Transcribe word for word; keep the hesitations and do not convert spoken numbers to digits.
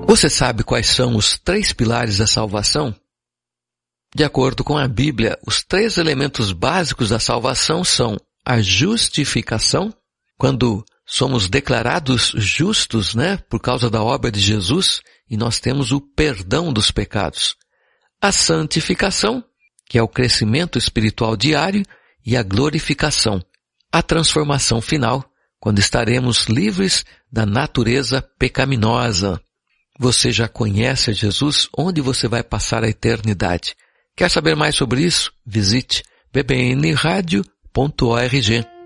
Você sabe quais são os três pilares da salvação? De acordo com a Bíblia, os três elementos básicos da salvação são a justificação, quando somos declarados justos, né, por causa da obra de Jesus, e nós temos o perdão dos pecados. A santificação, que é o crescimento espiritual diário, e a glorificação, a transformação final, quando estaremos livres da natureza pecaminosa. Você já conhece a Jesus? Onde você vai passar a eternidade? Quer saber mais sobre isso? Visite b b n radio ponto org.